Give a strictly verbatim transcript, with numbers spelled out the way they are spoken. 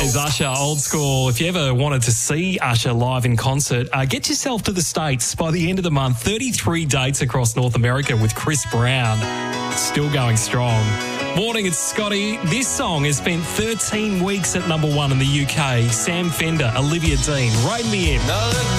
Is Usher old school? If you ever wanted to see Usher live in concert, uh, get yourself to the States by the end of the month. thirty-three dates across North America with Chris Brown. Still going strong. Morning, it's Scotty. This song has spent thirteen weeks at number one in the U K. Sam Fender, Olivia Dean, Rain Me In.